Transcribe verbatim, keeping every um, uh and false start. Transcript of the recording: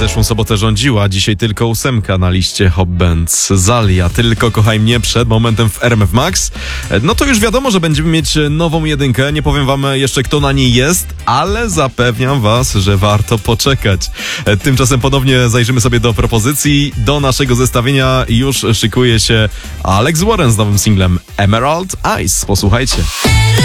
zeszłą sobotę rządziła, dzisiaj tylko ósemka na liście Hot Bands. Zalia, Tylko kochaj mnie przed momentem w R M F Max. No to już wiadomo, że będziemy mieć nową jedynkę. Nie powiem wam jeszcze, kto na niej jest, ale zapewniam was, że warto poczekać. Tymczasem ponownie zajrzymy sobie do propozycji. Do naszego zestawienia już szykuje się Alex Warren z nowym singlem Emerald Eyes. Posłuchajcie.